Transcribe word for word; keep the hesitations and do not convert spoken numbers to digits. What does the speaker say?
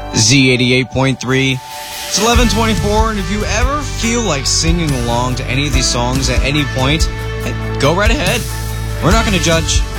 Z eighty-eight point three. It's eleven twenty-four, and if you ever feel like singing along to any of these songs at any point, go right ahead. We're not going to judge.